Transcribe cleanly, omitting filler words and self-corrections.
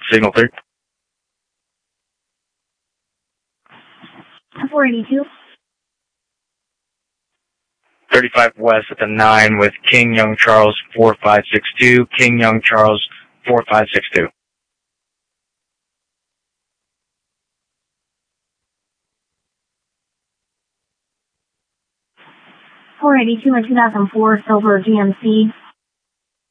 Signal clear. 482. 35 West at the 9 with King Young Charles 4562. King Young Charles 4562. 482 and 2004 Silver GMC